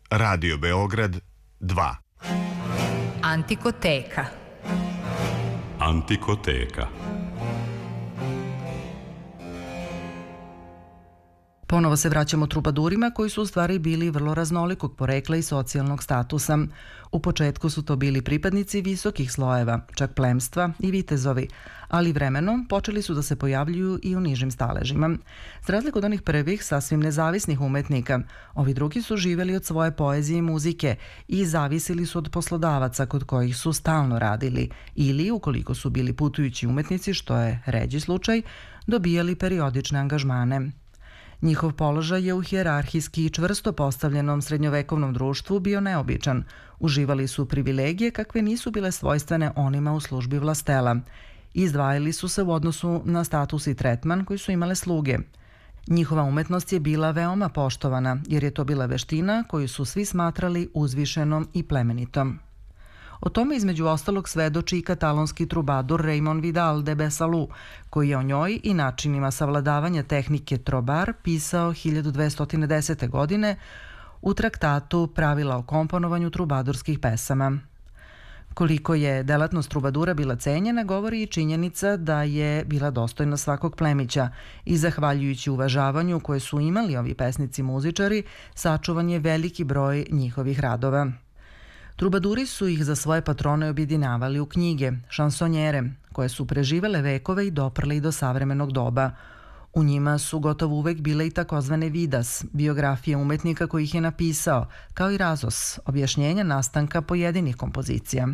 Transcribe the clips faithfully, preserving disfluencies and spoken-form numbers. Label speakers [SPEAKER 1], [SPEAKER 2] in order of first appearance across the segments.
[SPEAKER 1] Radio Beograd dva.
[SPEAKER 2] Antikoteka.
[SPEAKER 3] Antikoteka.
[SPEAKER 4] Ponovo se vraćamo trubadurima koji su u stvari bili vrlo raznolikog porekla i socijalnog statusa. U početku su to bili pripadnici visokih slojeva, čak plemstva i vitezovi, ali vremenom počeli su da se pojavljuju i u nižim staležima. Za razliku od onih prvih, sasvim nezavisnih umetnika, ovi drugi su živeli od svoje poezije i muzike i zavisili su od poslodavaca kod kojih su stalno radili ili, ukoliko su bili putujući umetnici, što je ređi slučaj, dobijali periodične angažmane. Njihov položaj je u hijerarhijski i čvrsto postavljenom srednjovekovnom društvu bio neobičan. Uživali su privilegije kakve nisu bile svojstvene onima u službi vlastela. Izdvajali su se u odnosu na status i tretman koji su imale sluge. Njihova umetnost je bila veoma poštovana, jer je to bila veština koju su svi smatrali uzvišenom i plemenitom. O tome između ostalog svedoči i katalonski trubadur Raymond Vidal de Besalú, koji je o njoj i načinima savladavanja tehnike trobar pisao hiljadu dvesta desete. godine u traktatu Pravila o komponovanju trubadurskih pesama. Koliko je delatnost trubadura bila cenjena, govori i činjenica da je bila dostojna svakog plemića i zahvaljujući uvažavanju koje su imali ovi pesnici muzičari, sačuvan je veliki broj njihovih radova. Trubaduri su ih za svoje patrone objedinjavali u knjige, šansonjere, koje su preživele vekove i doprle i do savremenog doba. U njima su gotovo uvek bile i takozvane vidas, biografije umetnika koji ih je napisao, kao i razos, objašnjenja nastanka pojedinih kompozicija.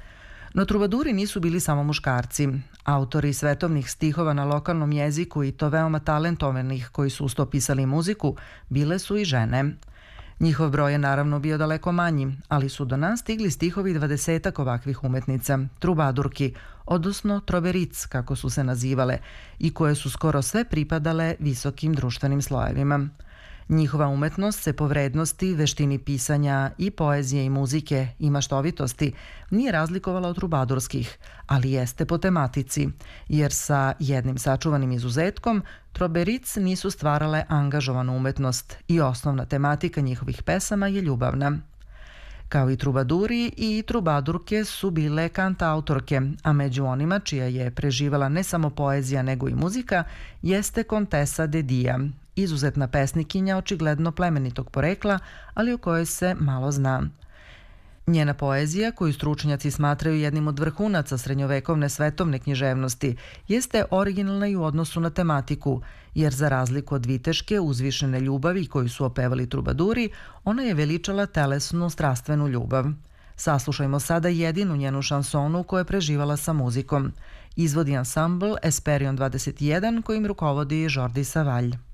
[SPEAKER 4] No trubaduri nisu bili samo muškarci. Autori svetovnih stihova na lokalnom jeziku i to veoma talentovanih koji su uz to pisali muziku, bile su i žene. Njihov broj je naravno bio daleko manji, ali su do nas stigli stihovi dvadesetak ovakvih umetnica, trubadurki, odnosno troberic, kako su se nazivale, i koje su skoro sve pripadale visokim društvenim slojevima. Njihova umetnost se po vrednosti, veštini pisanja i poezije i muzike i maštovitosti nije razlikovala od trubadurskih, ali jeste po tematici, jer sa jednim sačuvanim izuzetkom troberic nisu stvarale angažovanu umetnost i osnovna tematika njihovih pesama je ljubavna. Kao i trubaduri, i trubadurke su bile kantautorke, a među onima čija je preživala ne samo poezija nego i muzika jeste Kontesa de Dia, izuzetna pesnikinja očigledno plemenitog porekla, ali o kojoj se malo zna. Njena poezija, koju stručnjaci smatraju jednim od vrhunaca srednjovekovne svetovne književnosti, jeste originalna i u odnosu na tematiku, jer za razliku od viteške, uzvišene ljubavi koju su opevali trubaduri, ona je veličala telesnu, strastvenu ljubav. Saslušajmo sada jedinu njenu šansonu koja je preživala sa muzikom. Izvodi ansambl Esperion dvadeset jedan kojim rukovodi Jordi Savall.